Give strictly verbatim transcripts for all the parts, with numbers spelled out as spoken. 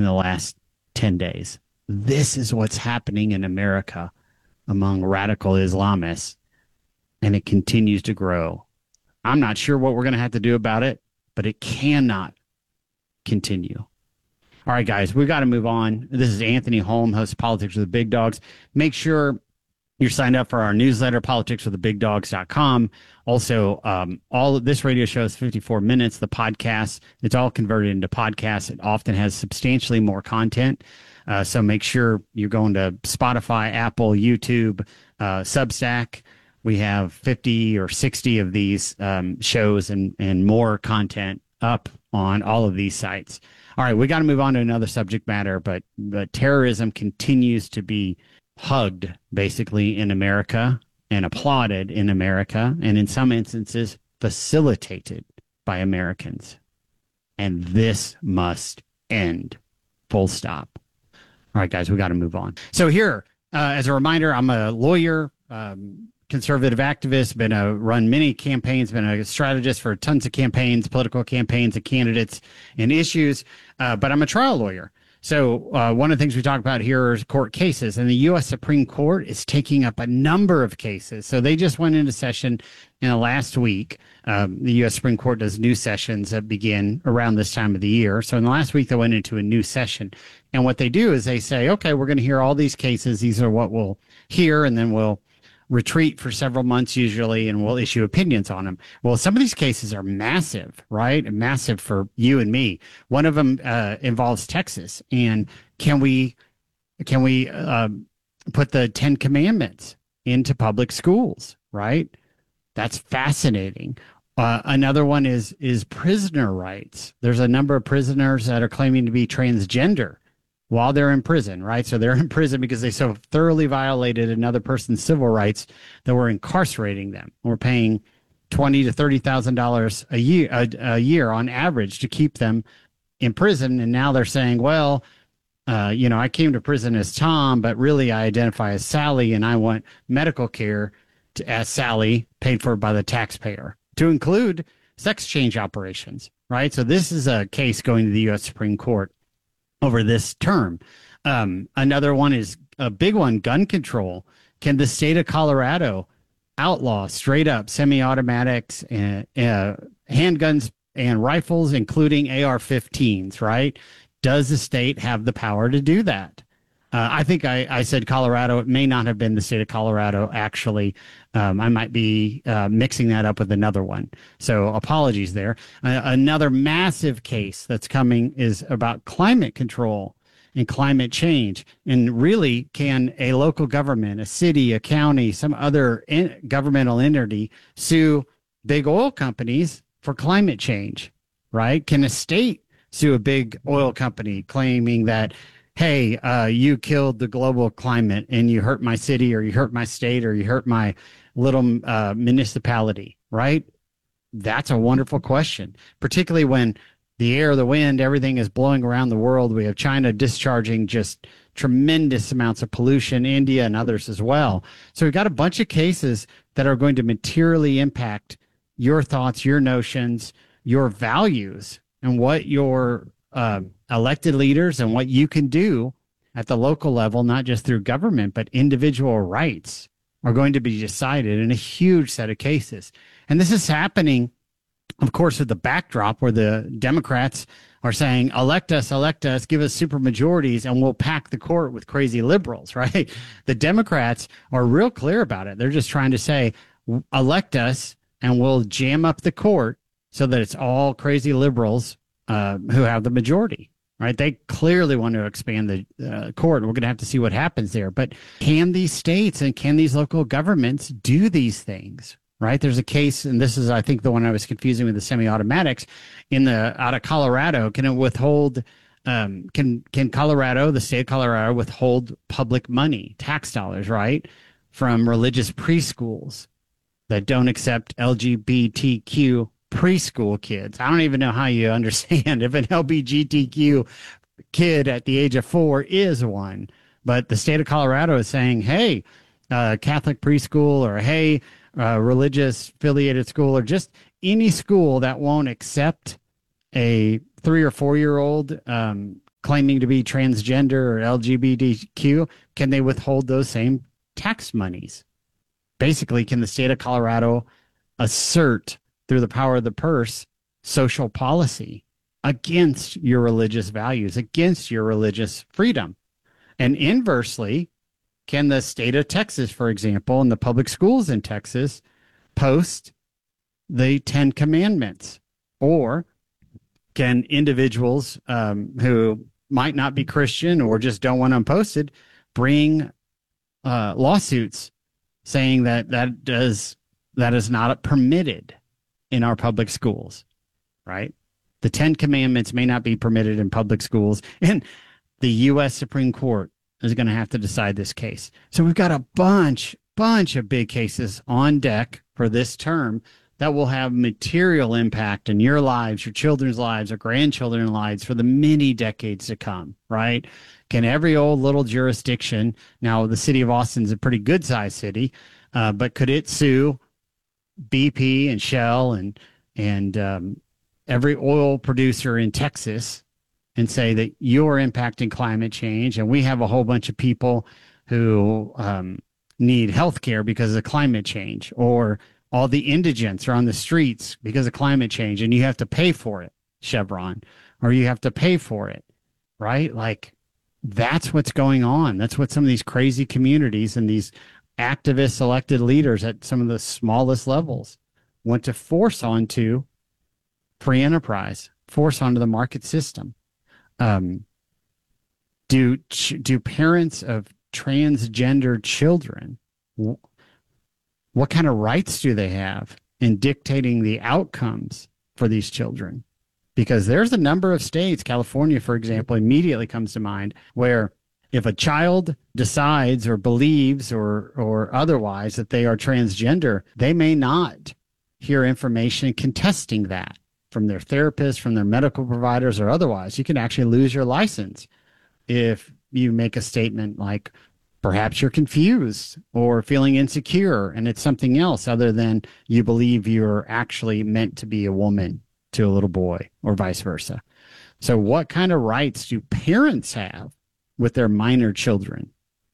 the last ten days. This is what's happening in America among radical Islamists, and it continues to grow. I'm not sure what we're going to have to do about it, but it cannot continue. All right, guys, we've got to move on. This is Anthony Holm, host of Politics with the Big Dogs. Make sure you're signed up for our newsletter, politics with the big dogs dot com. Also, um, all of this radio show is fifty-four minutes. The podcast, it's all converted into podcasts. It often has substantially more content. Uh, so make sure you're going to Spotify, Apple, YouTube, uh, Substack. We have fifty or sixty of these um, shows and, and more content up on all of these sites. All right, we got to move on to another subject matter, but, but terrorism continues to be hugged basically in America and applauded in America, and in some instances facilitated by Americans. And this must end. Full stop. All right, guys, we got to move on. So here, uh, as a reminder, I'm a lawyer, um, conservative activist, been a run many campaigns, been a strategist for tons of campaigns, political campaigns and candidates and issues, uh, but I'm a trial lawyer. So uh, one of the things we talk about here is court cases, and the U S Supreme Court is taking up a number of cases. So they just went into session in the last week. Um, the U S Supreme Court does new sessions that begin around this time of the year. So in the last week, they went into a new session. And what they do is they say, okay, we're going to hear all these cases. These are what we'll hear, and then we'll retreat for several months usually, and we'll issue opinions on them. Well, some of these cases are massive, right? Massive for you and me. One of them uh, involves Texas, and can we can we uh, put the Ten Commandments into public schools, right? That's fascinating. Uh, another one is is prisoner rights. There's a number of prisoners that are claiming to be transgender while they're in prison, right? So they're in prison because they so thoroughly violated another person's civil rights that we're incarcerating them. We're paying twenty to thirty thousand dollars a year a, a year on average to keep them in prison. And now they're saying, well, uh, you know, I came to prison as Tom, but really I identify as Sally, and I want medical care to, as Sally, paid for by the taxpayer, to include sex change operations, right? So this is a case going to the U S Supreme Court over this term. Um, another one is a big one, gun control. Can the state of Colorado outlaw straight up semi-automatics and uh, handguns and rifles, including A R fifteens, right? Does the state have the power to do that? Uh, I think I, I said Colorado. It may not have been the state of Colorado, actually. Um, I might be uh, mixing that up with another one. So apologies there. Uh, another massive case that's coming is about climate control and climate change. And really, can a local government, a city, a county, some other in- governmental entity sue big oil companies for climate change, right? Can a state sue a big oil company claiming that, hey, uh, you killed the global climate and you hurt my city, or you hurt my state, or you hurt my little uh, municipality, right? That's a wonderful question, particularly when the air, the wind, everything is blowing around the world. We have China discharging just tremendous amounts of pollution, India and others as well. So we've got a bunch of cases that are going to materially impact your thoughts, your notions, your values, and what your uh, elected leaders and what you can do at the local level, not just through government, but individual rights, are going to be decided in a huge set of cases. And this is happening, of course, with the backdrop where the Democrats are saying, elect us, elect us, give us super majorities, and we'll pack the court with crazy liberals, right? The Democrats are real clear about it. They're just trying to say, elect us, and we'll jam up the court so that it's all crazy liberals uh, who have the majority. Right, they clearly want to expand the uh, court. We're going to have to see what happens there. But can these states and can these local governments do these things? Right, there's a case, and this is, I think, the one I was confusing with the semi-automatics in the out of Colorado. Can it withhold? Um, can can Colorado, the state of Colorado, withhold public money, tax dollars, right, from religious preschools that don't accept L G B T Q preschool kids? I don't even know how you understand if an L G B T Q kid at the age of four is one, but the state of Colorado is saying, hey, uh, Catholic preschool, or hey, uh, religious affiliated school, or just any school that won't accept a three or four year old um, claiming to be transgender or L G B T Q, can they withhold those same tax monies? Basically, can the state of Colorado assert through the power of the purse social policy against your religious values, against your religious freedom? And inversely, can the state of Texas, for example, and the public schools in Texas post the Ten Commandments? Or can individuals um, who might not be Christian or just don't want them posted bring uh, lawsuits saying that that does that is not permitted in our public schools, right? The Ten Commandments may not be permitted in public schools, and the U S Supreme Court is going to have to decide this case. So we've got a bunch, bunch of big cases on deck for this term that will have material impact in your lives, your children's lives, or grandchildren's lives for the many decades to come, right? Can every old little jurisdiction, now the city of Austin's a pretty good sized city, uh, but could it sue B P and Shell and, and um, every oil producer in Texas and say that you're impacting climate change, and we have a whole bunch of people who um, need health care because of climate change, or all the indigents are on the streets because of climate change, and you have to pay for it, Chevron, or you have to pay for it, right? Like, that's what's going on. That's what some of these crazy communities and these activist elected leaders at some of the smallest levels want to force onto free enterprise, force onto the market system. Um, do do parents of transgender children, what kind of rights do they have in dictating the outcomes for these children? Because there's a number of states, California, for example, immediately comes to mind, where if a child decides or believes or or otherwise that they are transgender, they may not hear information contesting that from their therapist, from their medical providers, or otherwise. You can actually lose your license if you make a statement like, perhaps you're confused or feeling insecure, and it's something else other than you believe you're actually meant to be a woman to a little boy, or vice versa. So what kind of rights do parents have with their minor children?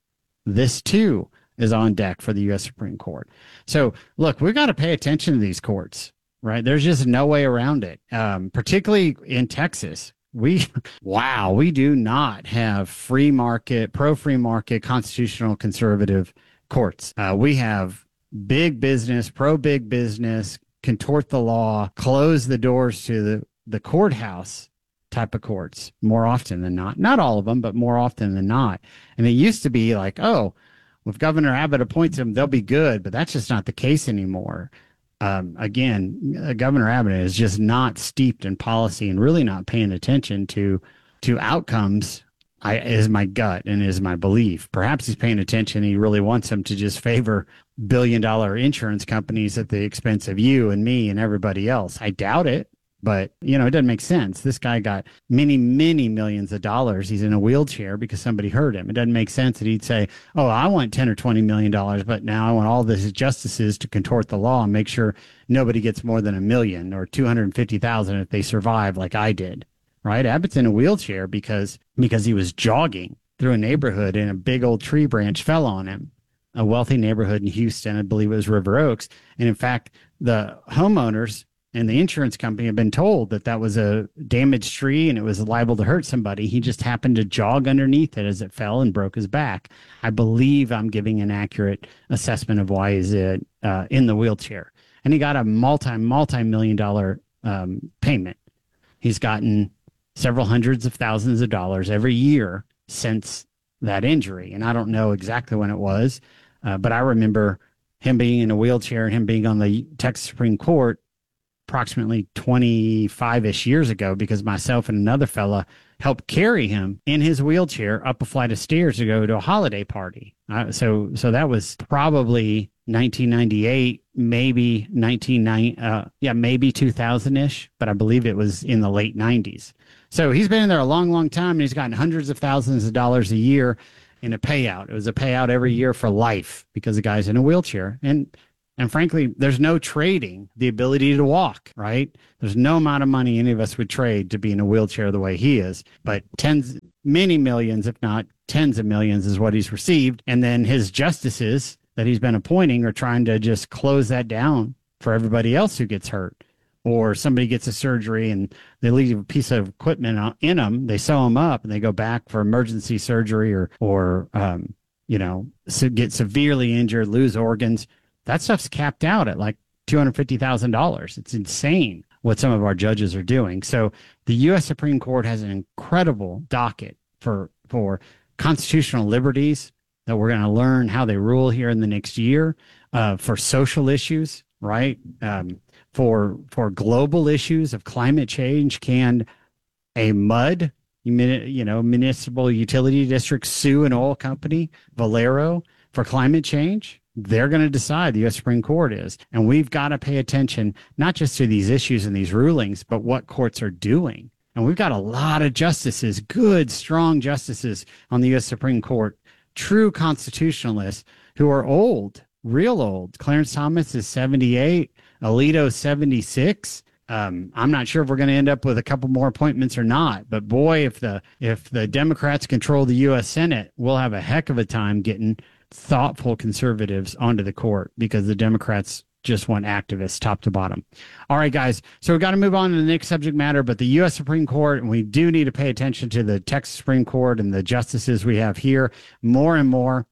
This too is on deck for the U S Supreme Court. So look, we've got to pay attention to these courts, right? There's just no way around it. Um, particularly in Texas, we, wow, we do not have free market, pro-free market, constitutional conservative courts. Uh, we have big business, pro-big business, contort the law, close the doors to the, the courthouse type of courts more often than not. Not all of them, but more often than not. And it used to be like, oh, if Governor Abbott appoints them, they'll be good, but that's just not the case anymore. Um, again, uh, Governor Abbott is just not steeped in policy and really not paying attention to to outcomes. I, is my gut and is my belief. Perhaps he's paying attention. He really wants them to just favor billion dollar insurance companies at the expense of you and me and everybody else. I doubt it, but you know, it doesn't make sense. This guy got many, many millions of dollars. He's in a wheelchair because somebody hurt him. It doesn't make sense that he'd say, oh, I want ten or twenty million dollars, but now I want all the justices to contort the law and make sure nobody gets more than a million or two hundred fifty thousand if they survive like I did. Right? Abbott's in a wheelchair because because he was jogging through a neighborhood and a big old tree branch fell on him. A wealthy neighborhood in Houston, I believe it was River Oaks. And in fact, the homeowners and the insurance company have been told that that was a damaged tree and it was liable to hurt somebody. He just happened to jog underneath it as it fell and broke his back. I believe I'm giving an accurate assessment of why he's uh, uh, in the wheelchair. And he got a multi, multi-million dollar um, payment. He's gotten several hundreds of thousands of dollars every year since that injury. And I don't know exactly when it was, uh, but I remember him being in a wheelchair and him being on the Texas Supreme Court approximately twenty-five-ish years ago, because myself and another fella helped carry him in his wheelchair up a flight of stairs to go to a holiday party. Uh, so so that was probably nineteen ninety-eight, maybe nineteen ninety, uh, yeah, maybe two thousand-ish, but I believe it was in the late nineties. So he's been in there a long, long time, and he's gotten hundreds of thousands of dollars a year in a payout. It was a payout every year for life because the guy's in a wheelchair. And And frankly, there's no trading the ability to walk, right? There's no amount of money any of us would trade to be in a wheelchair the way he is. But tens, many millions, if not tens of millions, is what he's received. And then his justices that he's been appointing are trying to just close that down for everybody else who gets hurt. Or somebody gets a surgery and they leave a piece of equipment in them, they sew them up and they go back for emergency surgery or, or um, you know, get severely injured, lose organs. That stuff's capped out at like two hundred fifty thousand dollars. It's insane what some of our judges are doing. So the U S Supreme Court has an incredible docket for, for constitutional liberties that we're going to learn how they rule here in the next year, uh, for social issues, right? Um, for for global issues of climate change. Can a MUD, you know, municipal utility district, sue an oil company, Valero, for climate change? They're going to decide, the U S Supreme Court is. And we've got to pay attention, not just to these issues and these rulings, but what courts are doing. And we've got a lot of justices, good, strong justices on the U S Supreme Court, true constitutionalists who are old, real old. Clarence Thomas is seventy-eight. Alito seventy-six. Um, I'm not sure if we're going to end up with a couple more appointments or not. But boy, if the if the Democrats control the U S Senate, we'll have a heck of a time getting thoughtful conservatives onto the court, because the Democrats just want activists top to bottom. All right, guys. So we've got to move on to the next subject matter, but the U S Supreme Court, and we do need to pay attention to the Texas Supreme Court and the justices we have here more and more.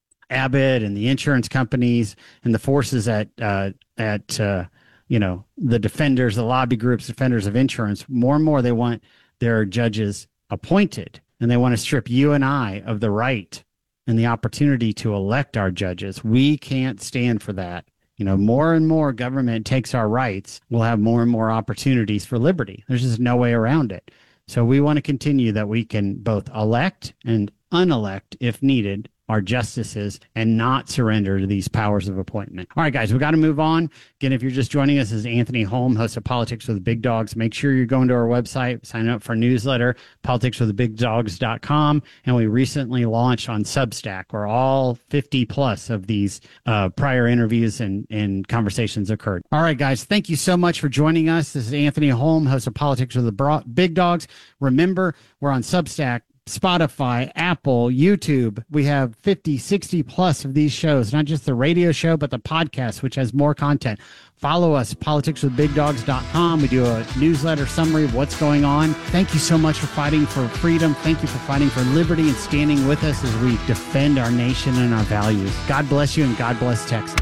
Abbott and the insurance companies and the forces at, uh, at uh, you know, the defenders, the lobby groups, defenders of insurance, more and more they want their judges appointed, and they want to strip you and I of the right and the opportunity to elect our judges. We can't stand for that. You know, more and more government takes our rights, we'll have more and more opportunities for liberty. There's just no way around it. So we want to continue that we can both elect and unelect, if needed, our justices, and not surrender to these powers of appointment. All right, guys, we got to move on. Again, if you're just joining us, this is Anthony Holm, host of Politics with the Big Dogs. Make sure you're going to our website, sign up for our newsletter, politics with the big dogs dot com. And we recently launched on Substack, where all fifty plus of these uh, prior interviews and, and conversations occurred. All right, guys, thank you so much for joining us. This is Anthony Holm, host of Politics with the Bro- Big Dogs. Remember, we're on Substack, Spotify, Apple, YouTube. We have fifty, sixty plus of these shows, not just the radio show, but the podcast, which has more content. Follow us, politics with big dogs dot com. We do a newsletter summary of what's going on. Thank you so much for fighting for freedom. Thank you for fighting for liberty and standing with us as we defend our nation and our values. God bless you, and God bless Texas.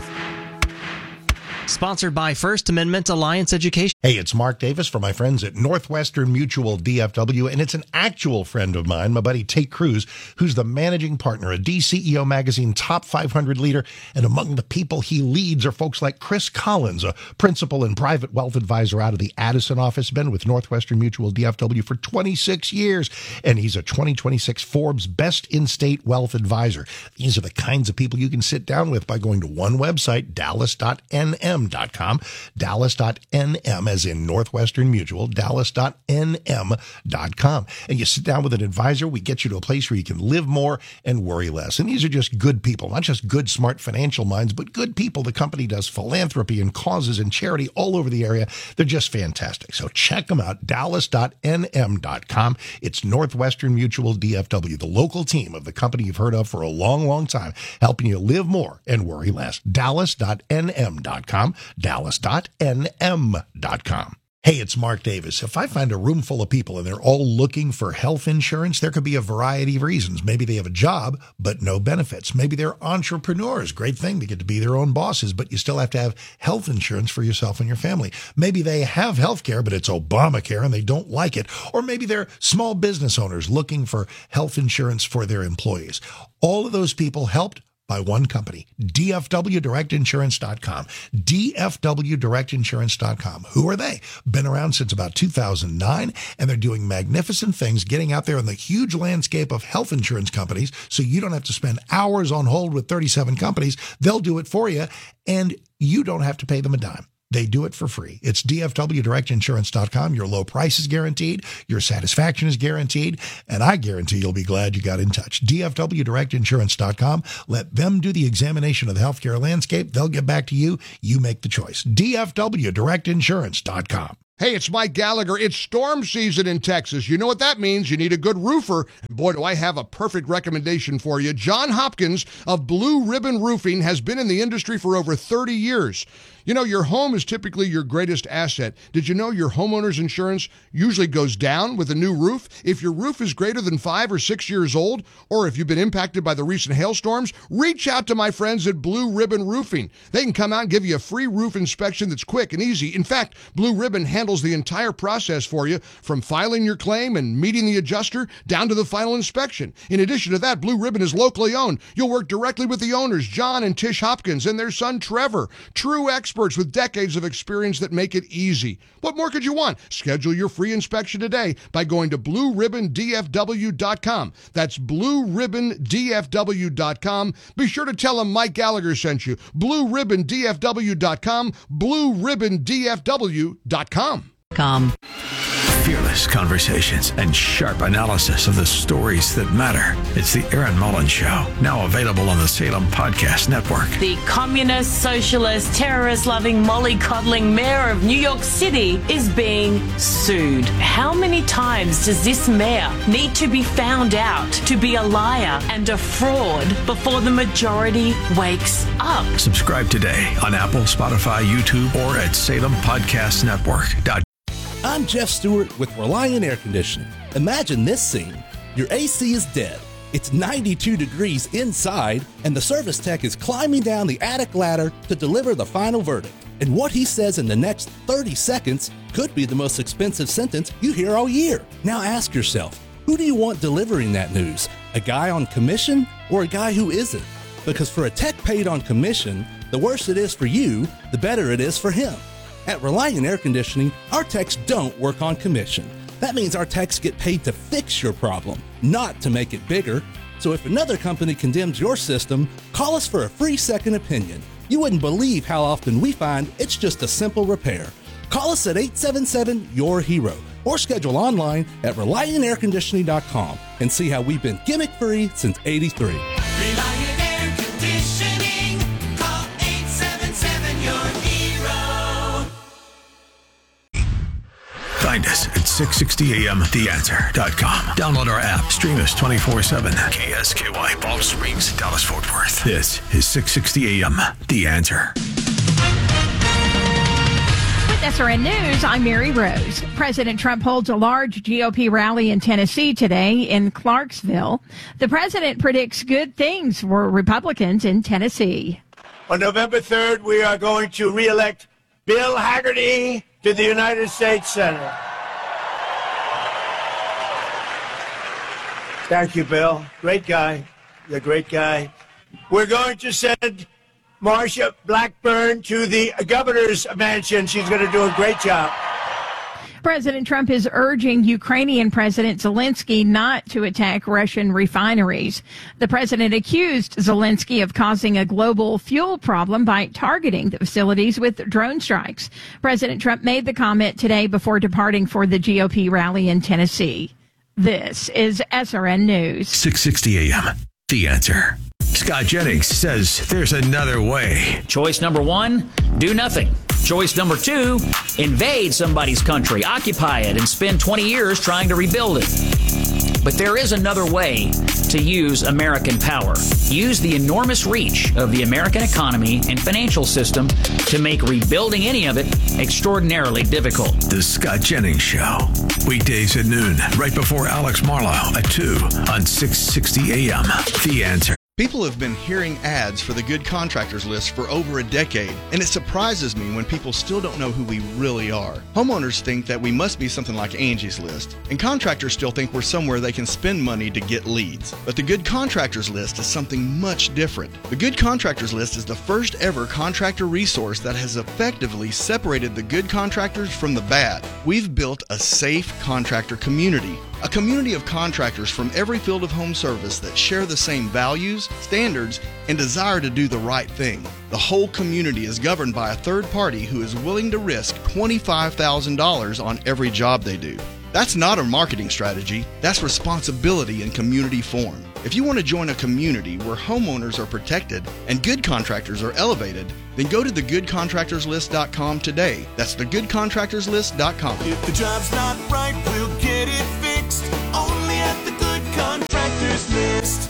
Sponsored by First Amendment Alliance Education. Hey, it's Mark Davis from my friends at Northwestern Mutual D F W, and it's an actual friend of mine, my buddy Tate Cruz, who's the managing partner, a D C E O Magazine top five hundred leader, and among the people he leads are folks like Chris Collins, a principal and private wealth advisor out of the Addison office, been with Northwestern Mutual D F W for twenty-six years, and he's a twenty twenty-six Forbes Best In-State Wealth Advisor. These are the kinds of people you can sit down with by going to one website, dallas dot n m dot com, dallas dot n m as in Northwestern Mutual, dallas dot n m dot com. And you sit down with an advisor, we get you to a place where you can live more and worry less. And these are just good people, not just good, smart financial minds, but good people. The company does philanthropy and causes and charity all over the area. They're just fantastic. So check them out, dallas dot n m dot com. It's Northwestern Mutual D F W, the local team of the company you've heard of for a long, long time, helping you live more and worry less. dallas dot n m dot com, dallas dot n m dot com. Hey, it's Mark Davis. If I find a room full of people and they're all looking for health insurance, there could be a variety of reasons. Maybe they have a job, but no benefits. Maybe they're entrepreneurs. Great thing to get to be their own bosses, but you still have to have health insurance for yourself and your family. Maybe they have health care, but it's Obamacare and they don't like it. Or maybe they're small business owners looking for health insurance for their employees. All of those people helped by one company, D F W Direct Insurance dot com. D F W Direct Insurance dot com. Who are they? Been around since about two thousand nine, and they're doing magnificent things, getting out there in the huge landscape of health insurance companies, so you don't have to spend hours on hold with thirty-seven companies. They'll do it for you, and you don't have to pay them a dime. They do it for free. It's D F W direct insurance dot com. Your low price is guaranteed. Your satisfaction is guaranteed. And I guarantee you'll be glad you got in touch. D F W direct insurance dot com. Let them do the examination of the healthcare landscape. They'll get back to you. You make the choice. D F W direct insurance dot com. Hey, it's Mike Gallagher. It's storm season in Texas. You know what that means. You need a good roofer. And boy, do I have a perfect recommendation for you. John Hopkins of Blue Ribbon Roofing has been in the industry for over thirty years. You know, your home is typically your greatest asset. Did you know your homeowner's insurance usually goes down with a new roof? If your roof is greater than five or six years old, or if you've been impacted by the recent hailstorms, reach out to my friends at Blue Ribbon Roofing. They can come out and give you a free roof inspection that's quick and easy. In fact, Blue Ribbon handles the entire process for you, from filing your claim and meeting the adjuster down to the final inspection. In addition to that, Blue Ribbon is locally owned. You'll work directly with the owners, John and Tish Hopkins, and their son, Trevor. True experts with decades of experience that make it easy. What more could you want? Schedule your free inspection today by going to blue ribbon d f w dot com. That's blue ribbon d f w dot com. Be sure to tell them Mike Gallagher sent you. blue ribbon d f w dot com. blue ribbon d f w dot com. Com. Fearless conversations and sharp analysis of the stories that matter. It's the Aaron Mullins Show, now available on the Salem Podcast Network. The communist, socialist, terrorist-loving, mollycoddling mayor of New York City is being sued. How many times does this mayor need to be found out to be a liar and a fraud before the majority wakes up? Subscribe today on Apple, Spotify, YouTube, or at salem podcast network dot com. I'm Jeff Stewart with Reliant Air Conditioning. Imagine this scene. Your A C is dead. It's ninety-two degrees inside, and the service tech is climbing down the attic ladder to deliver the final verdict. And what he says in the next thirty seconds could be the most expensive sentence you hear all year. Now ask yourself, who do you want delivering that news? A guy on commission or a guy who isn't? Because for a tech paid on commission, the worse it is for you, the better it is for him. At Reliant Air Conditioning, our techs don't work on commission. That means our techs get paid to fix your problem, not to make it bigger. So if another company condemns your system, call us for a free second opinion. You wouldn't believe how often we find it's just a simple repair. Call us at eight seven seven, Y O U R hero or schedule online at reliant air conditioning dot com and see how we've been gimmick-free since eighty-three. Reliant Air Conditioning. Call eight seven seven, Y O U R hero. Find us at six sixty a m the answer dot com. Download our app. Stream us twenty-four seven. K S K Y, Palm Springs, Dallas, Fort Worth. This is six sixty a m The Answer. With S R N News, I'm Mary Rose. President Trump holds a large G O P rally in Tennessee today in Clarksville. The president predicts good things for Republicans in Tennessee. On November third, we are going to re-elect Bill Hagerty to the United States Senate. Thank you, Bill. Great guy. You're a great guy. We're going to send Marsha Blackburn to the governor's mansion. She's going to do a great job. President Trump is urging Ukrainian President Zelensky not to attack Russian refineries. The president accused Zelensky of causing a global fuel problem by targeting the facilities with drone strikes. President Trump made the comment today before departing for the G O P rally in Tennessee. This is S R N News. six sixty a m The Answer. Scott Jennings says there's another way. Choice number one, do nothing. Choice number two, invade somebody's country, occupy it, and spend twenty years trying to rebuild it. But there is another way to use American power. Use the enormous reach of the American economy and financial system to make rebuilding any of it extraordinarily difficult. The Scott Jennings Show. Weekdays at noon, right before Alex Marlowe at two on six sixty a m The Answer. People have been hearing ads for the Good Contractors List for over a decade, and it surprises me when people still don't know who we really are. Homeowners think that we must be something like Angie's List, and contractors still think we're somewhere they can spend money to get leads. But the Good Contractors List is something much different. The Good Contractors List is the first ever contractor resource that has effectively separated the good contractors from the bad. We've built a safe contractor community A community of contractors from every field of home service that share the same values, standards, and desire to do the right thing. The whole community is governed by a third party who is willing to risk twenty-five thousand dollars on every job they do. That's not a marketing strategy, that's responsibility in community form. If you want to join a community where homeowners are protected and good contractors are elevated, then go to the good contractors list dot com today. That's the good contractors list dot com. If the job's not right, we'll get it fixed. Only at the Good Contractors List.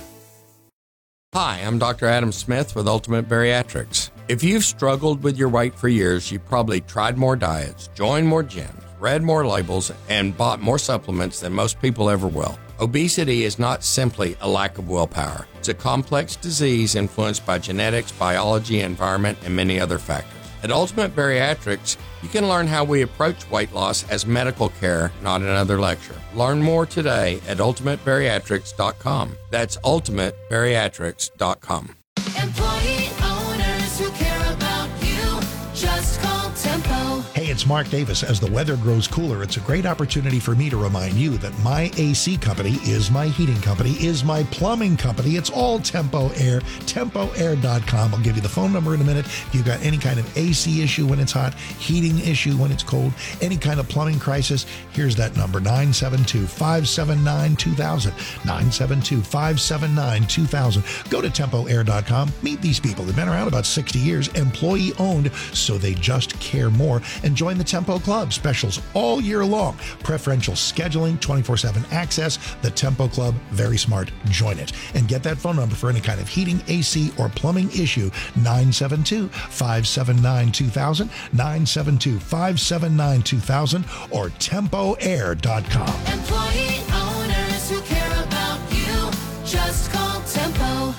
Hi, I'm Doctor Adam Smith with Ultimate Bariatrics. If you've struggled with your weight for years, you've probably tried more diets, joined more gyms, read more labels, and bought more supplements than most people ever will. Obesity is not simply a lack of willpower. It's a complex disease influenced by genetics, biology, environment, and many other factors. At Ultimate Bariatrics, you can learn how we approach weight loss as medical care, not another lecture. Learn more today at ultimate bariatrics dot com. That's ultimate bariatrics dot com. Employee owners who care about you, just call Tempo. Hey, it's Mark Davis. As the weather grows cooler, it's a great opportunity for me to remind you that my A C company is my heating company, is my plumbing company. It's all Tempo Air, tempo air dot com. I'll give you the phone number in a minute. If you've got any kind of A C issue when it's hot, heating issue when it's cold, any kind of plumbing crisis, here's that number, nine seven two, five seven nine, two thousand, nine seven two, five seven nine, two thousand. Go to tempo air dot com. Meet these people. They've been around about sixty years, employee owned, so they just care more. And join the Tempo Club. Specials all year long. Preferential scheduling, twenty-four seven access. The Tempo Club, very smart. Join it. And get that phone number for any kind of heating, A C, or plumbing issue, nine seven two, five seven nine, two thousand, nine seven two, five seven nine, two thousand, or tempo air dot com. Employee owners who care about you, just call Tempo.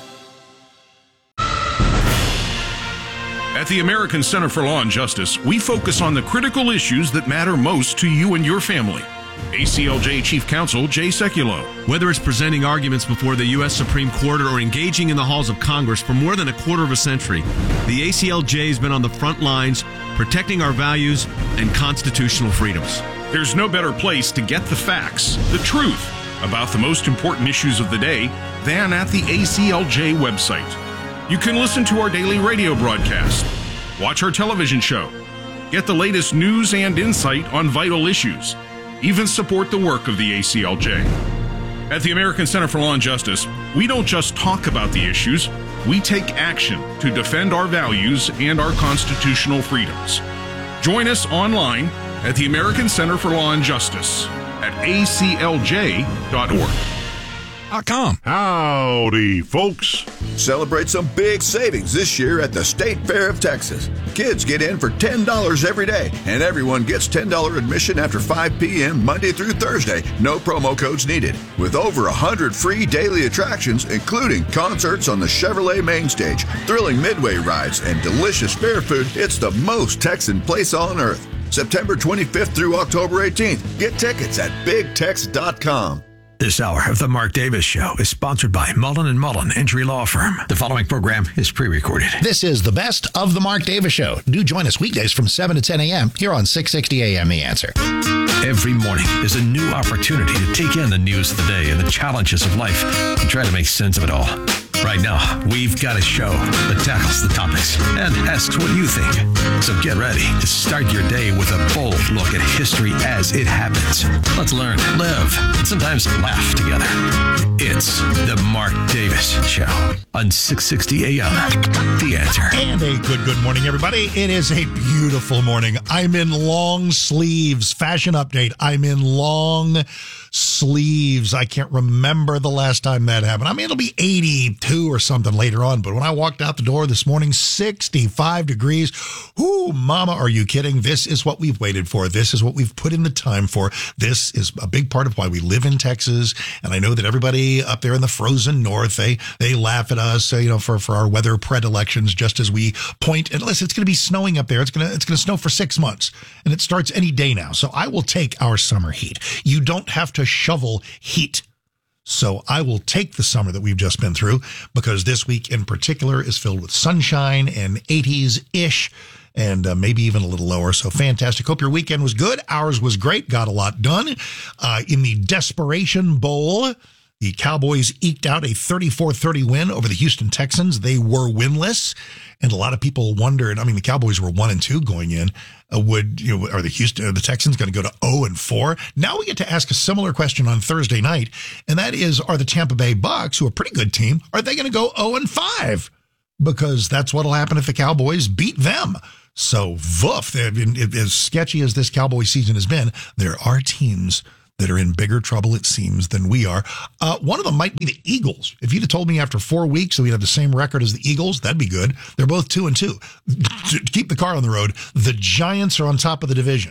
At the American Center for Law and Justice, we focus on the critical issues that matter most to you and your family. A C L J Chief Counsel Jay Sekulow. Whether it's presenting arguments before the U S Supreme Court or engaging in the halls of Congress for more than a quarter of a century, the A C L J has been on the front lines protecting our values and constitutional freedoms. There's no better place to get the facts, the truth, about the most important issues of the day than at the A C L J website. You can listen to our daily radio broadcast, watch our television show, get the latest news and insight on vital issues, even support the work of the A C L J. At the American Center for Law and Justice, we don't just talk about the issues, we take action to defend our values and our constitutional freedoms. Join us online at the American Center for Law and Justice at A C L J dot org. Com. Howdy, folks. Celebrate some big savings this year at the State Fair of Texas. Kids get in for ten dollars every day, and everyone gets ten dollars admission after five p.m. Monday through Thursday. No promo codes needed. With over one hundred free daily attractions, including concerts on the Chevrolet main stage, thrilling midway rides, and delicious fair food, it's the most Texan place on earth. September twenty-fifth through October eighteenth. Get tickets at big tex dot com. This hour of The Mark Davis Show is sponsored by Mullen and Mullen Injury Law Firm. The following program is pre-recorded. This is the best of The Mark Davis Show. Do join us weekdays from seven to ten a.m. here on six sixty A M The Answer. Every morning is a new opportunity to take in the news of the day and the challenges of life and try to make sense of it all. Right now, we've got a show that tackles the topics and asks what you think. So get ready to start your day with a bold look at history as it happens. Let's learn, live, and sometimes laugh together. It's the Mark Davis Show on six sixty A M The Answer. And a good, good morning, everybody. It is a beautiful morning. I'm in long sleeves. Fashion update. I'm in long sleeves. I can't remember the last time that happened. I mean, it'll be eighty-two or something later on, but when I walked out the door this morning, sixty-five degrees. Ooh, mama, are you kidding? This is what we've waited for. This is what we've put in the time for. This is a big part of why we live in Texas, and I know that everybody up there in the frozen north, they they laugh at us, you know, for, for our weather predilections, just as we point, and listen, it's going to be snowing up there. It's going to it's going to snow for six months, and it starts any day now, so I will take our summer heat. You don't have to to shovel heat. So I will take the summer that we've just been through, because this week in particular is filled with sunshine and eighties-ish, and uh, maybe even a little lower. So fantastic. Hope your weekend was good. Ours was great. Got a lot done. Uh, in the Desperation Bowl, the Cowboys eked out a thirty-four thirty win over the Houston Texans. They were winless, and a lot of people wondered, I mean, the Cowboys were one and two going in. Uh, would, you know, are the Houston, are the Texans going to go to oh and four? Now we get to ask a similar question on Thursday night, and that is, are the Tampa Bay Bucks, who are a pretty good team, are they going to go oh and five? Because that's what'll happen if the Cowboys beat them. So, woof, as sketchy as this Cowboy season has been, there are teams that are in bigger trouble, it seems, than we are. Uh, one of them might be the Eagles. If you'd have told me after four weeks that we'd have the same record as the Eagles, that'd be good. They're both two and two. To keep the car on the road, the Giants are on top of the division.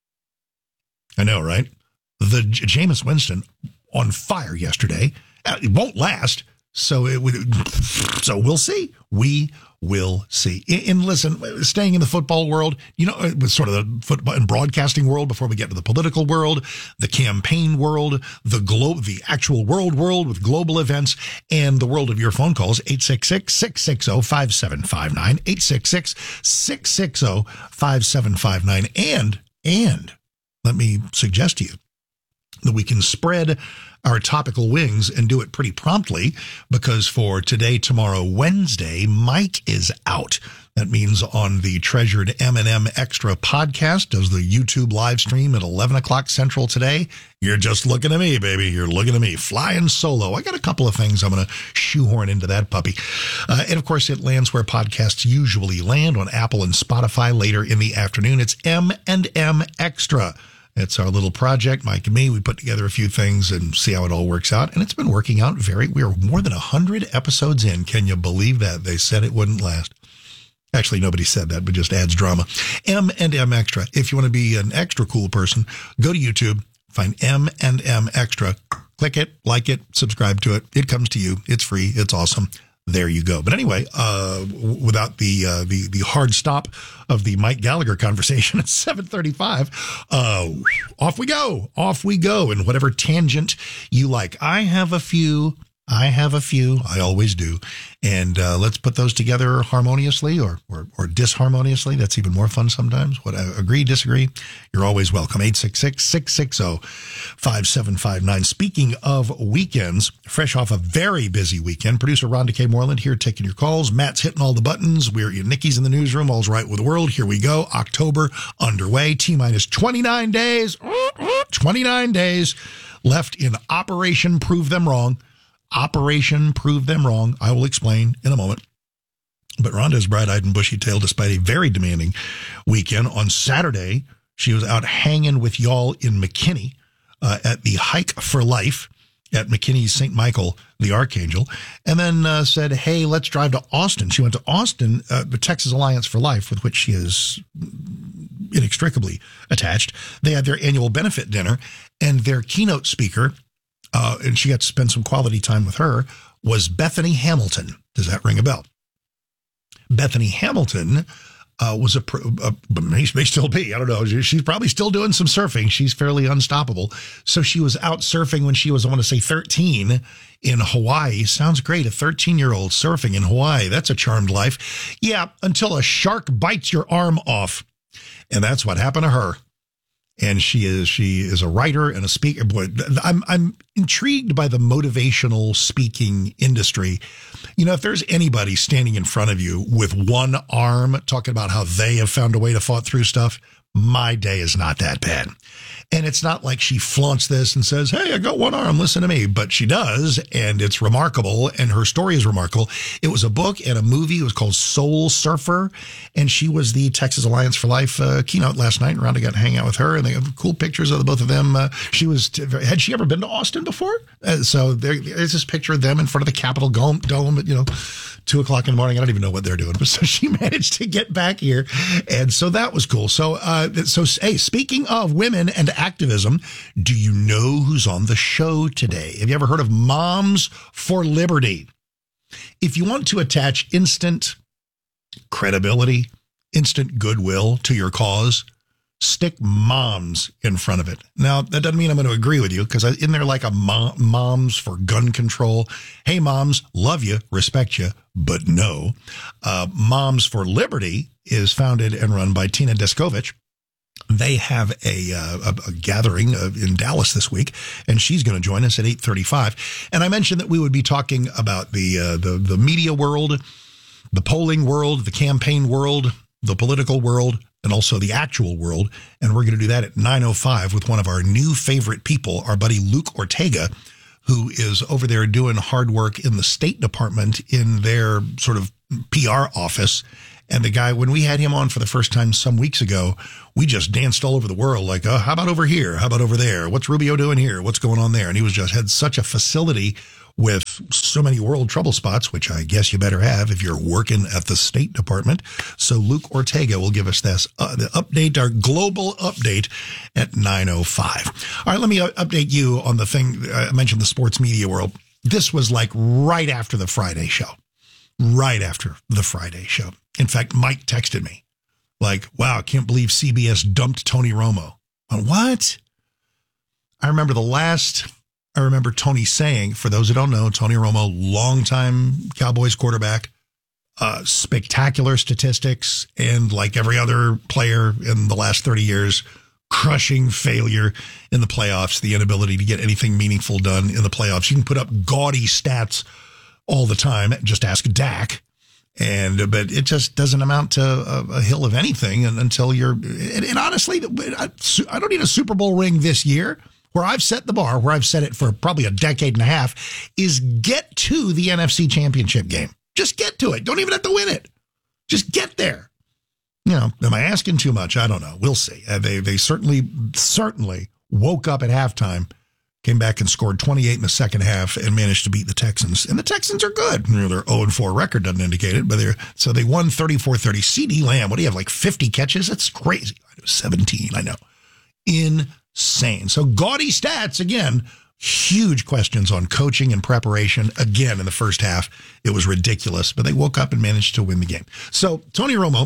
I know, right? The Jameis Winston on fire yesterday. Uh, it won't last, so it would. So we'll see. We will see. And, and listen, staying in the football world, you know, with sort of the football and broadcasting world before we get to the political world, the campaign world, the globe, the actual world world with global events, and the world of your phone calls, eight six six, six six zero, five seven five nine, eight six six, six six zero, five seven five nine. And, and let me suggest to you that we can spread our topical wings and do it pretty promptly, because for today, tomorrow, Wednesday, Mike is out. That means on the treasured M and M Extra podcast, does the YouTube live stream at eleven o'clock Central today. You're just looking at me, baby. You're looking at me. Flying solo. I got a couple of things I'm going to shoehorn into that puppy. Uh, and, of course, it lands where podcasts usually land, on Apple and Spotify later in the afternoon. It's M and M Extra. It's our little project, Mike and me. We put together a few things and see how it all works out. And it's been working out very, we are more than one hundred episodes in. Can you believe that? They said it wouldn't last. Actually, nobody said that, but just adds drama. M and M Extra. If you want to be an extra cool person, go to YouTube, find M and M Extra, click it, like it, subscribe to it. It comes to you. It's free. It's awesome. There you go. But anyway, uh, without the, uh, the, the hard stop of the Mike Gallagher conversation at seven thirty-five, uh, off we go, off we go. And whatever tangent you like. I have a few, I have a few, I always do. And, uh, let's put those together harmoniously or, or, or disharmoniously. That's even more fun sometimes. What, uh, agree, disagree? You're always welcome. eight six six, six six zero, five seven five nine. Speaking of weekends, fresh off a very busy weekend, producer Rhonda K. Moreland here taking your calls. Matt's hitting all the buttons. We're Nikki's in the newsroom. All's right with the world. Here we go. October underway. T minus twenty-nine days. twenty-nine days left in Operation Prove Them Wrong. Operation Prove Them Wrong. I will explain in a moment. But Rhonda is bright-eyed and bushy-tailed despite a very demanding weekend. On Saturday, she was out hanging with y'all in McKinney uh, at the Hike for Life at McKinney's Saint Michael the Archangel, and then uh, said, hey, let's drive to Austin. She went to Austin, uh, the Texas Alliance for Life, with which she is inextricably attached. They had their annual benefit dinner, and their keynote speaker, Uh, and she got to spend some quality time with her, was Bethany Hamilton. Does that ring a bell? Bethany Hamilton uh, was a, a, may, may still be, I don't know, she's probably still doing some surfing. She's fairly unstoppable. So she was out surfing when she was, I want to say, thirteen in Hawaii. Sounds great, a thirteen-year-old surfing in Hawaii. That's a charmed life. Yeah, until a shark bites your arm off. And that's what happened to her. And she is she is a writer and a speaker. Boy, I'm I'm intrigued by the motivational speaking industry. You know, if there's anybody standing in front of you with one arm talking about how they have found a way to fight through stuff, my day is not that bad. And it's not like she flaunts this and says, hey, I got one arm, listen to me. But she does, and it's remarkable, and her story is remarkable. It was a book and a movie. It was called Soul Surfer, and she was the Texas Alliance for Life uh, keynote last night. Rhonda got to hang out with her, and they have cool pictures of the both of them. Uh, she was, had she ever been to Austin before? Uh, so there, there's this picture of them in front of the Capitol Dome, dome at, you know, two o'clock in the morning. I don't even know what they're doing, but so she managed to get back here, and so that was cool. So, uh, so hey, speaking of women and activism, do you know who's on the show today? Have you ever heard of Moms for Liberty? If you want to attach instant credibility, instant goodwill to your cause, stick moms in front of it. Now, that doesn't mean I'm going to agree with you, because in there like a mom, moms for gun control. Hey, moms, love you, respect you, but no. Uh, Moms for Liberty is founded and run by Tina Descovich. They have a, uh, a, a gathering uh, in Dallas this week, and she's going to join us at eight thirty-five. And I mentioned that we would be talking about the, uh, the the media world, the polling world, the campaign world, the political world, and also the actual world. And we're going to do that at nine oh five with one of our new favorite people, our buddy Luke Ortega, who is over there doing hard work in the State Department in their sort of P R office. And the guy, when we had him on for the first time some weeks ago, we just danced all over the world like, oh, how about over here? How about over there? What's Rubio doing here? What's going on there? And he was just had such a facility with so many world trouble spots, which I guess you better have if you're working at the State Department. So Luke Ortega will give us this, uh, the update, our global update at nine oh five. All right, let me uh, update you on the thing. I mentioned the sports media world. This was like right after the Friday show. Right after the Friday show. In fact, Mike texted me like, wow, I can't believe C B S dumped Tony Romo. On what? I remember the last, I remember Tony saying, for those who don't know, Tony Romo, longtime Cowboys quarterback, uh, spectacular statistics, and like every other player in the last thirty years, crushing failure in the playoffs, the inability to get anything meaningful done in the playoffs. You can put up gaudy stats all the time. Just ask Dak. And, but it just doesn't amount to a, a hill of anything until you're, and, and honestly, I, I don't need a Super Bowl ring this year. Where I've set the bar, where I've set it for probably a decade and a half, is get to the N F C Championship game. Just get to it. Don't even have to win it. Just get there. You know, am I asking too much? I don't know. We'll see. Uh, they, they certainly, certainly woke up at halftime, came back and scored twenty-eight in the second half and managed to beat the Texans. And the Texans are good. You know, their oh and four record doesn't indicate it, but they're, so they won thirty-four thirty. CeeDee Lamb, what do you have, like fifty catches? That's crazy. seventeen, I know. Insane. So gaudy stats, again, huge questions on coaching and preparation. Again, in the first half, it was ridiculous, but they woke up and managed to win the game. So Tony Romo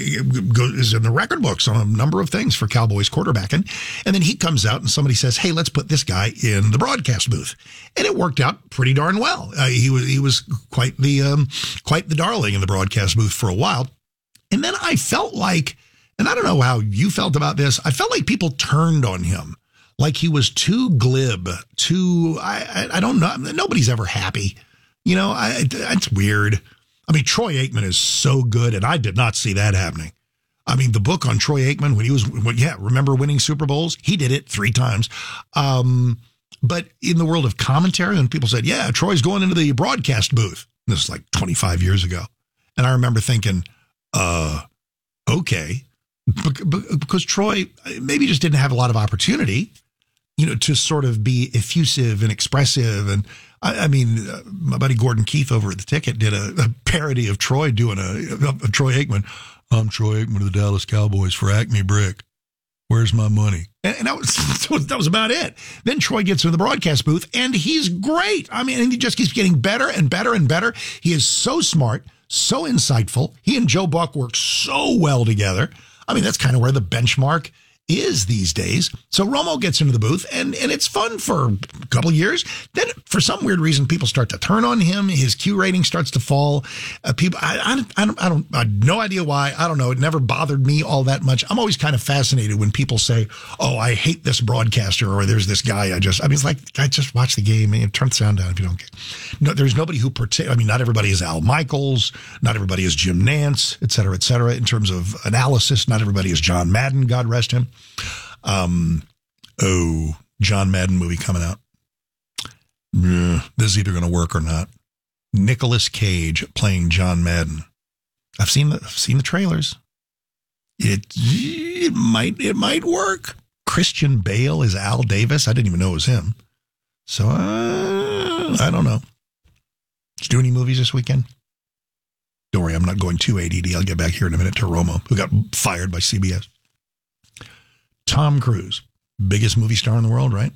is in the record books on a number of things for Cowboys quarterbacking. And then he comes out and somebody says, hey, let's put this guy in the broadcast booth. And it worked out pretty darn well. Uh, he was, he was quite the, um, quite the darling in the broadcast booth for a while. And then I felt like, and I don't know how you felt about this, I felt like people turned on him. Like he was too glib, too, I, I I don't know. Nobody's ever happy. You know, I, it's weird. I mean, Troy Aikman is so good, and I did not see that happening. I mean, the book on Troy Aikman, when he was, when, yeah, remember winning Super Bowls? He did it three times. Um, but in the world of commentary, when people said, yeah, Troy's going into the broadcast booth. This is like twenty-five years ago. And I remember thinking, uh, okay. Because Troy maybe just didn't have a lot of opportunity, you know, to sort of be effusive and expressive. And I, I mean, uh, my buddy Gordon Keith over at The Ticket did a, a parody of Troy doing a, a, a Troy Aikman. I'm Troy Aikman of the Dallas Cowboys for Acme Brick. Where's my money? And, and that was that was about it. Then Troy gets in the broadcast booth and he's great. I mean, and he just keeps getting better and better and better. He is so smart, so insightful. He and Joe Buck work so well together. I mean, that's kind of where the benchmark is these days. So Romo gets into the booth, and, and it's fun for a couple of years. Then, for some weird reason, people start to turn on him. His Q rating starts to fall. Uh, people, I, I, I don't, I don't, I have no idea why. I don't know. It never bothered me all that much. I'm always kind of fascinated when people say, "Oh, I hate this broadcaster," or "There's this guy." I just, I mean, it's like I just watch the game and turn the sound down if you don't care. No, there's nobody who partic- I mean, not everybody is Al Michaels. Not everybody is Jim Nantz, et cetera, et cetera. In terms of analysis, not everybody is John Madden. God rest him. Um, oh, John Madden movie coming out. Mm, this is either going to work or not. Nicolas Cage playing John Madden. I've seen the I've seen the trailers. It it might it might work. Christian Bale is Al Davis. I didn't even know it was him. So uh, I don't know. Did you do any movies this weekend? Don't worry, I'm not going too A D D. I'll get back here in a minute to Romo, who got fired by C B S. Tom Cruise, biggest movie star in the world, right?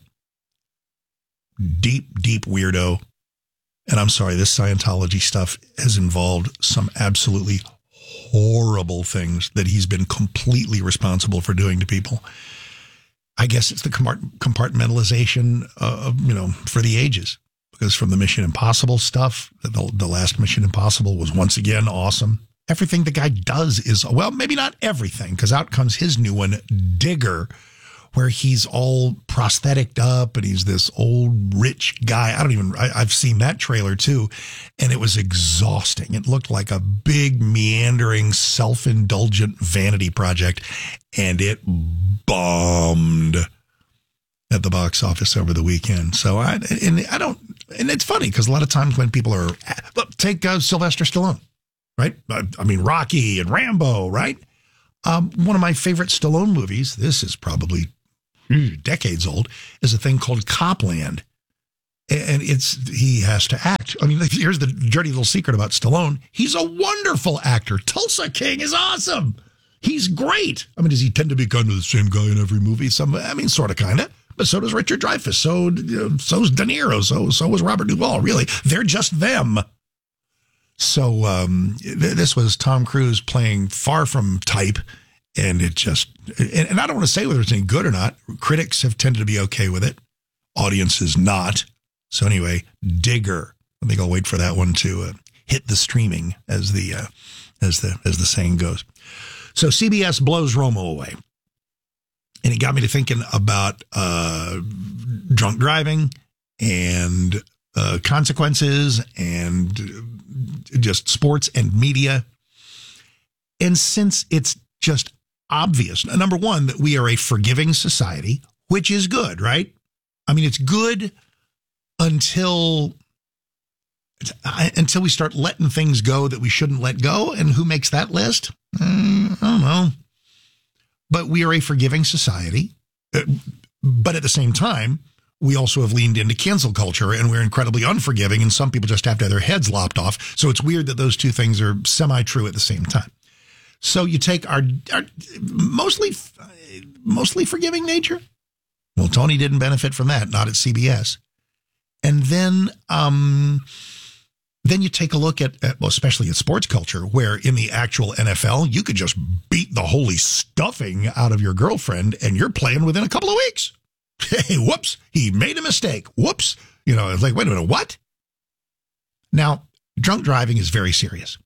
Deep, deep weirdo. And I'm sorry, this Scientology stuff has involved some absolutely horrible things that he's been completely responsible for doing to people. I guess it's the compartmentalization of, you know, for the ages. Because from the Mission Impossible stuff, the, the last Mission Impossible was once again awesome. Everything the guy does is, well, maybe not everything, because out comes his new one, Digger, where he's all prosthetic up and he's this old rich guy. I don't even, I, I've seen that trailer too, and it was exhausting. It looked like a big, meandering, self-indulgent vanity project, and it bombed at the box office over the weekend. So I, and I don't, and it's funny because a lot of times when people are, look, take uh, Sylvester Stallone, right? I, I mean, Rocky and Rambo, right? Um, one of my favorite Stallone movies, this is probably decades old, is a thing called Copland. And it's, he has to act. I mean, here's the dirty little secret about Stallone. He's a wonderful actor. Tulsa King is awesome. He's great. I mean, does he tend to be kind of the same guy in every movie? Some, I mean, sort of, kind of. But so does Richard Dreyfuss. So, you know, so's De Niro. So, so was Robert Duvall. Really, they're just them. So um, th- this was Tom Cruise playing far from type, and it just. And, and I don't want to say whether it's any good or not. Critics have tended to be okay with it. Audiences not. So anyway, Digger. I think I'll wait for that one to uh, hit the streaming, as the uh, as the as the saying goes. So C B S blows Romo away. And it got me to thinking about uh, drunk driving and uh, consequences and just sports and media. And since it's just obvious, number one, that we are a forgiving society, which is good, right? I mean, it's good until until we start letting things go that we shouldn't let go. And who makes that list? Mm, I don't know. But we are a forgiving society. But at the same time, we also have leaned into cancel culture, and we're incredibly unforgiving, and some people just have to have their heads lopped off. So it's weird that those two things are semi-true at the same time. So you take our, our mostly mostly forgiving nature. Well, Tony didn't benefit from that, not at C B S. And then um, then you take a look at, at, well, especially at sports culture, where in the actual N F L, you could just beat the holy stuffing out of your girlfriend, and you're playing within a couple of weeks. Hey, whoops, he made a mistake. Whoops. You know, it's like, wait a minute, what? Now, drunk driving is very serious.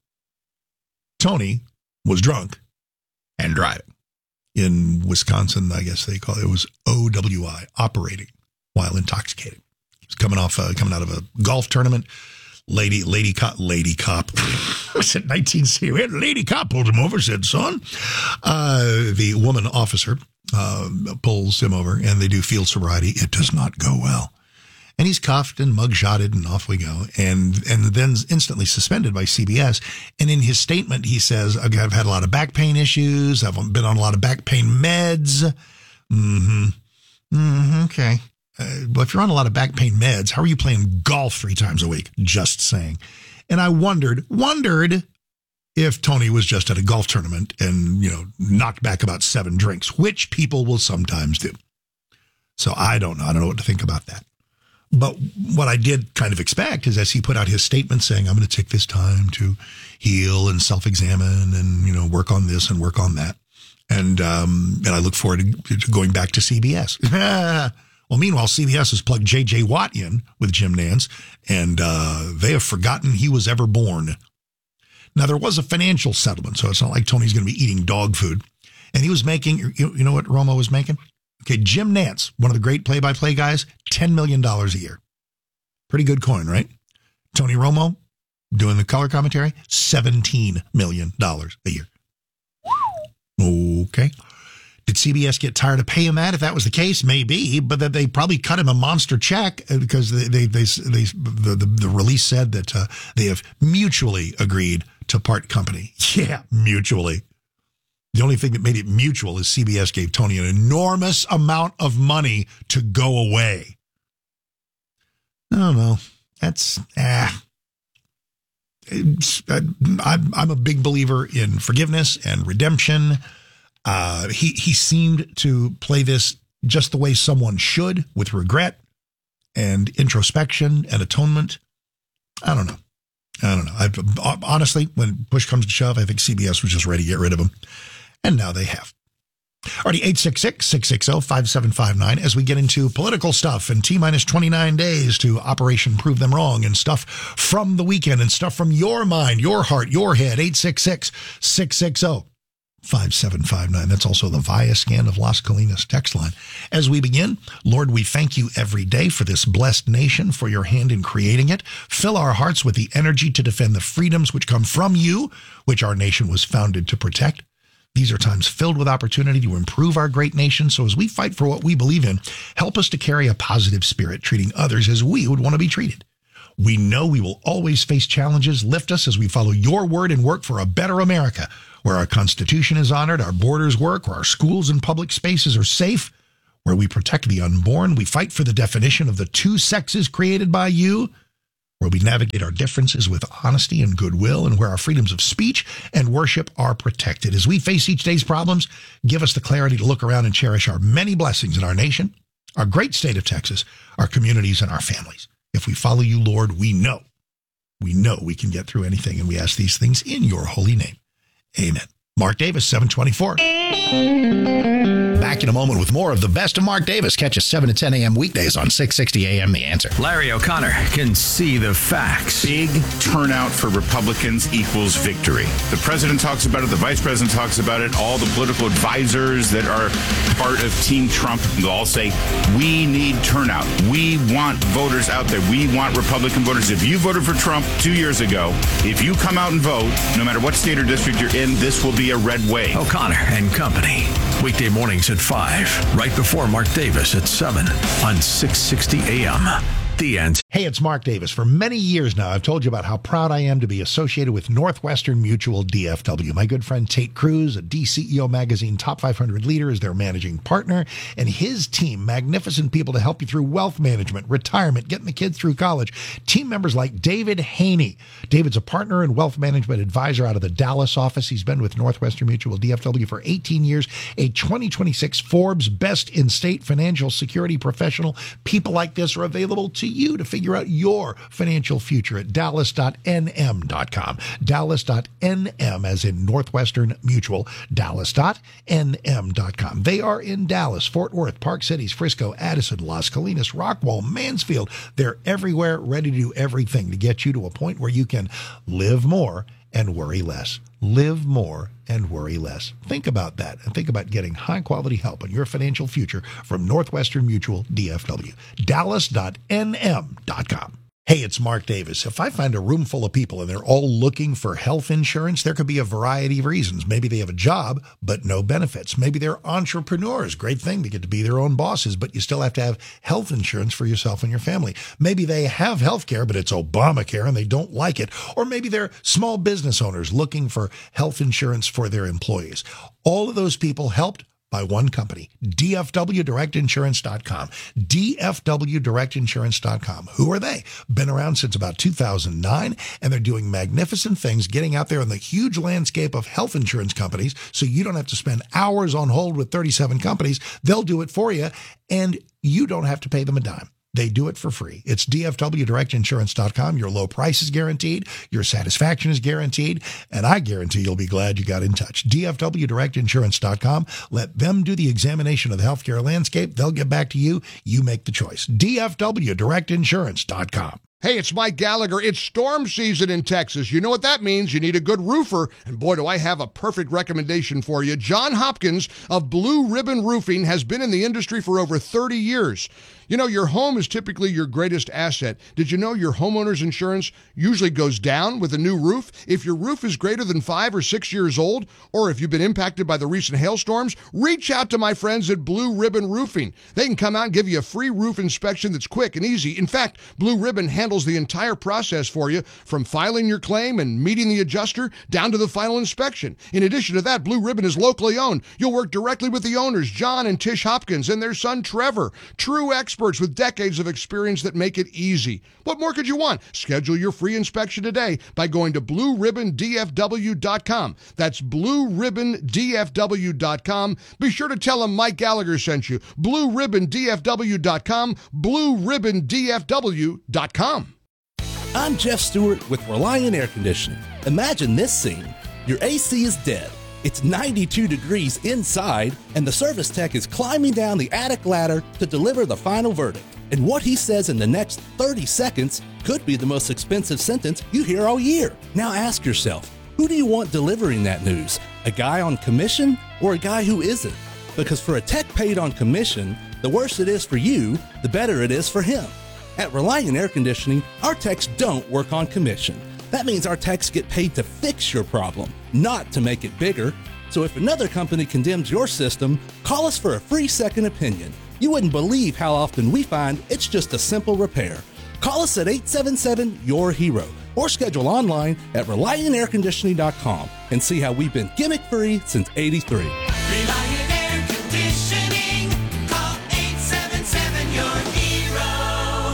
Tony was drunk and driving. In Wisconsin, I guess they call it, it was O W I, operating while intoxicated. He was coming off, uh, coming out of a golf tournament. Lady, lady cop, lady cop. Was it nineteen sixty? We had a lady cop pulled him over, said, son. Uh, the woman officer uh, pulls him over, and they do field sobriety. It does not go well. And he's cuffed and mugshotted, and off we go. And and then instantly suspended by C B S. And in his statement, he says, I've had a lot of back pain issues. I've been on a lot of back pain meds. Mm-hmm. Mm-hmm. Okay. Uh, well, if you're on a lot of back pain meds, how are you playing golf three times a week? Just saying. And I wondered, wondered if Tony was just at a golf tournament and, you know, knocked back about seven drinks, which people will sometimes do. So I don't know. I don't know what to think about that. But what I did kind of expect is, as he put out his statement saying, I'm going to take this time to heal and self-examine and, you know, work on this and work on that. And, um, and I look forward to, to going back to C B S. Well, meanwhile, C B S has plugged J J Watt in with Jim Nantz, and uh, they have forgotten he was ever born. Now, there was a financial settlement, so it's not like Tony's going to be eating dog food. And he was making, you, you know what Romo was making? Okay, Jim Nantz, one of the great play-by-play guys, ten million dollars a year. Pretty good coin, right? Tony Romo, doing the color commentary, seventeen million dollars a year. Okay. Did C B S get tired of paying that? If that was the case, maybe, but that they probably cut him a monster check because they, they, they, they the, the, the release said that uh, they have mutually agreed to part company. Yeah, mutually. The only thing that made it mutual is C B S gave Tony an enormous amount of money to go away. I don't know. That's, ah. It's, I, I'm, I'm a big believer in forgiveness and redemption. Uh, he, he seemed to play this just the way someone should, with regret and introspection and atonement. I don't know. I don't know. I, honestly, when push comes to shove, I think C B S was just ready to get rid of them. And now they have. Alrighty, eight six six, six six zero, five seven five nine as we get into political stuff and T-minus twenty-nine days to Operation Prove Them Wrong and stuff from the weekend and stuff from your mind, your heart, your head. eight six six, six six zero, five seven five nine. That's also the Viascan of Las Colinas text line. As we begin, Lord, we thank you every day for this blessed nation, for your hand in creating it. Fill our hearts with the energy to defend the freedoms which come from you, which our nation was founded to protect. These are times filled with opportunity to improve our great nation. So as we fight for what we believe in, help us to carry a positive spirit, treating others as we would want to be treated. We know we will always face challenges. Lift us as we follow your word and work for a better America, where our Constitution is honored, our borders work, where our schools and public spaces are safe, where we protect the unborn. We fight for the definition of the two sexes created by you, where we navigate our differences with honesty and goodwill, and where our freedoms of speech and worship are protected. As we face each day's problems, give us the clarity to look around and cherish our many blessings in our nation, our great state of Texas, our communities, and our families. If we follow you, Lord, we know, we know we can get through anything, and we ask these things in your holy name. Amen. Mark Davis, seven twenty-four. Back in a moment with more of the best of Mark Davis. Catch us seven to ten a.m. weekdays on six sixty A M The Answer. Larry O'Connor can see the facts. Big turnout for Republicans equals victory. The president talks about it. The vice president talks about it. All the political advisors that are part of Team Trump, they'll all say, we need turnout. We want voters out there. We want Republican voters. If you voted for Trump two years ago, if you come out and vote, no matter what state or district you're in, this will be a red wave. O'Connor and Company. Weekday mornings at five, right before Mark Davis at seven on six sixty A M The Answer. Hey, it's Mark Davis. For many years now, I've told you about how proud I am to be associated with Northwestern Mutual D F W. My good friend Tate Cruz, a D C E O Magazine Top five hundred leader, is their managing partner, and his team, magnificent people to help you through wealth management, retirement, getting the kids through college. Team members like David Haney. David's a partner and wealth management advisor out of the Dallas office. He's been with Northwestern Mutual D F W for eighteen years, a twenty twenty-six Forbes Best in State Financial Security Professional. People like this are available to you to figure out your financial future at dallas dot n m dot com. dallas dot n m as in Northwestern Mutual, dallas dot n m dot com. They are in Dallas, Fort Worth, Park Cities, Frisco, Addison, Las Colinas, Rockwall, Mansfield. They're everywhere, ready to do everything to get you to a point where you can live more and worry less. Live more and worry less. Think about that, and think about getting high-quality help on your financial future from Northwestern Mutual D F W. dallas dot n m dot com. Hey, it's Mark Davis. If I find a room full of people and they're all looking for health insurance, there could be a variety of reasons. Maybe they have a job, but no benefits. Maybe they're entrepreneurs. Great thing to get to be their own bosses, but you still have to have health insurance for yourself and your family. Maybe they have health care, but it's Obamacare and they don't like it. Or maybe they're small business owners looking for health insurance for their employees. All of those people helped by one company, D F W Direct Insurance dot com. D F W Direct Insurance dot com. Who are they? Been around since about two thousand nine, and they're doing magnificent things, getting out there in the huge landscape of health insurance companies, so you don't have to spend hours on hold with thirty-seven companies. They'll do it for you, and you don't have to pay them a dime. They do it for free. It's D F W Direct Insurance dot com. Your low price is guaranteed. Your satisfaction is guaranteed. And I guarantee you'll be glad you got in touch. D F W Direct Insurance dot com. Let them do the examination of the healthcare landscape. They'll get back to you. You make the choice. D F W Direct Insurance dot com. Hey, it's Mike Gallagher. It's storm season in Texas. You know what that means. You need a good roofer. And boy, do I have a perfect recommendation for you. John Hopkins of Blue Ribbon Roofing has been in the industry for over thirty years. You know, your home is typically your greatest asset. Did you know your homeowner's insurance usually goes down with a new roof? If your roof is greater than five or six years old, or if you've been impacted by the recent hailstorms, reach out to my friends at Blue Ribbon Roofing. They can come out and give you a free roof inspection that's quick and easy. In fact, Blue Ribbon handles the entire process for you, from filing your claim and meeting the adjuster down to the final inspection. In addition to that, Blue Ribbon is locally owned. You'll work directly with the owners, John and Tish Hopkins, and their son, Trevor. True experts with decades of experience that make it easy. What more could you want? Schedule your free inspection today by going to blue ribbon d f w dot com. That's blue ribbon d f w dot com. Be sure to tell them Mike Gallagher sent you. blue ribbon d f w dot com. blue ribbon d f w dot com. I'm Jeff Stewart with Reliant Air Conditioning. Imagine this scene. Your A C is dead. It's ninety-two degrees inside, and the service tech is climbing down the attic ladder to deliver the final verdict. And what he says in the next thirty seconds could be the most expensive sentence you hear all year. Now ask yourself, who do you want delivering that news? A guy on commission or a guy who isn't? Because for a tech paid on commission, the worse it is for you, the better it is for him. At Reliant Air Conditioning, our techs don't work on commission. That means our techs get paid to fix your problem, not to make it bigger. So if another company condemns your system, call us for a free second opinion. You wouldn't believe how often we find it's just a simple repair. Call us at eight seven seven, Y O U R HERO or schedule online at reliant air conditioning dot com and see how we've been gimmick-free since eighty-three. Reliant Air Conditioning. Call eight seven seven, Y O U R HERO.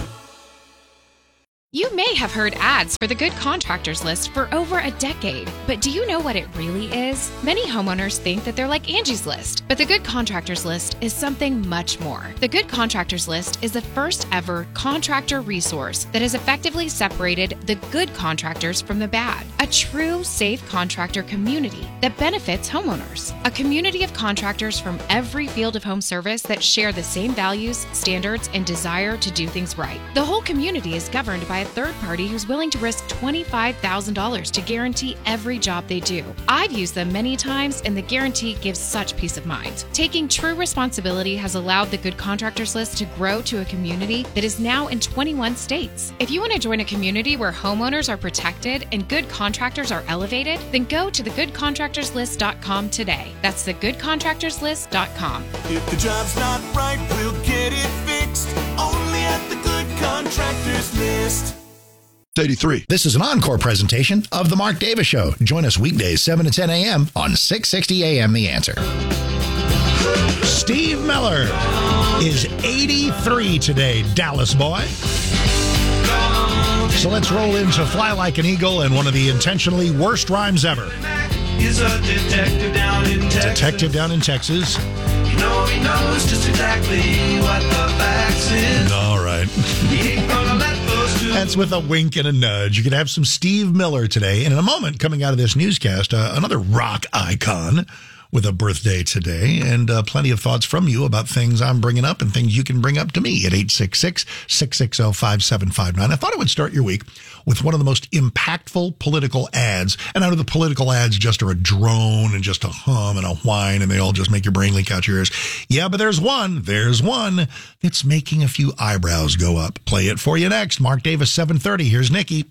You may have heard ads for the Good Contractors List for over a decade, but do you know what it really is? Many homeowners think that they're like Angie's List, but the Good Contractors List is something much more. The Good Contractors List is the first ever contractor resource that has effectively separated the good contractors from the bad. A true safe contractor community that benefits homeowners. A community of contractors from every field of home service that share the same values, standards, and desire to do things right. The whole community is governed by a third party who's willing to risk twenty-five thousand dollars to guarantee every job they do. I've used them many times, and the guarantee gives such peace of mind. Taking true responsibility has allowed the Good Contractors List to grow to a community that is now in twenty-one states. If you want to join a community where homeowners are protected and good contractors are elevated, then go to the good contractors list dot com today. That's the good contractors list dot com. If the job's not right, we'll get it fixed. Only at the Good Contractors List. eighty-three. This is an encore presentation of The Mark Davis Show. Join us weekdays, seven to ten a.m. on six sixty A M The Answer. Steve Miller is eighty-three today, Dallas boy. So let's roll into Fly Like an Eagle and one of the intentionally worst rhymes ever. He's a detective down in Texas. Detective down in Texas. You know he knows just exactly what the facts is. All right. He ain't gonna let those two. That's with a wink and a nudge. You could have some Steve Miller today. And in a moment, coming out of this newscast, uh, another rock icon with a birthday today, and uh, plenty of thoughts from you about things I'm bringing up and things you can bring up to me at eight six six, six six zero, five seven five nine. I thought I would start your week with one of the most impactful political ads. And I know the political ads just are a drone and just a hum and a whine, and they all just make your brain leak out your ears. Yeah, but there's one, there's one that's making a few eyebrows go up. Play it for you next. Mark Davis, seven thirty. Here's Nikki.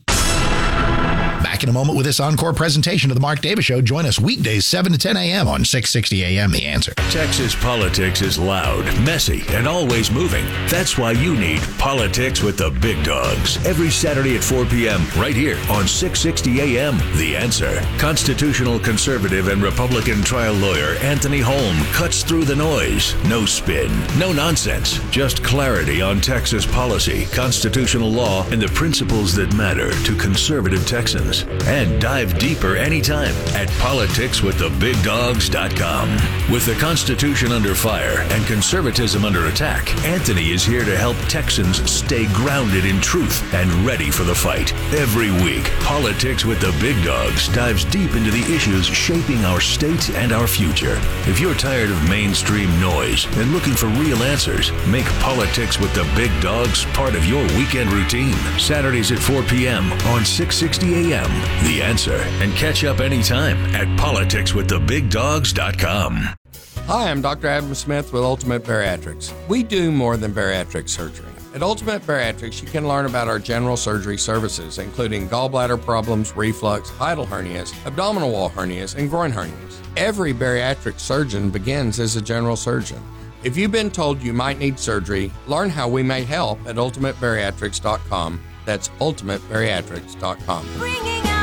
Back in a moment with this encore presentation of The Mark Davis Show. Join us weekdays, seven to ten a.m. on six sixty A M The Answer. Texas politics is loud, messy, and always moving. That's why you need Politics with the Big Dogs. Every Saturday at four p.m. right here on six sixty A M The Answer. Constitutional conservative and Republican trial lawyer Anthony Holm cuts through the noise. No spin, no nonsense. Just clarity on Texas policy, constitutional law, and the principles that matter to conservative Texans. And dive deeper anytime at politics with the big dogs dot com. With the Constitution under fire and conservatism under attack, Anthony is here to help Texans stay grounded in truth and ready for the fight. Every week, Politics with the Big Dogs dives deep into the issues shaping our state and our future. If you're tired of mainstream noise and looking for real answers, make Politics with the Big Dogs part of your weekend routine. Saturdays at four p.m. on six sixty A M The Answer, and catch up anytime at politics with the big dogs dot com. Hi, I'm Doctor Adam Smith with Ultimate Bariatrics. We do more than bariatric surgery. At Ultimate Bariatrics, you can learn about our general surgery services, including gallbladder problems, reflux, hiatal hernias, abdominal wall hernias, and groin hernias. Every bariatric surgeon begins as a general surgeon. If you've been told you might need surgery, learn how we may help at ultimate bariatrics dot com. That's ultimate bariatrics dot com. Bring it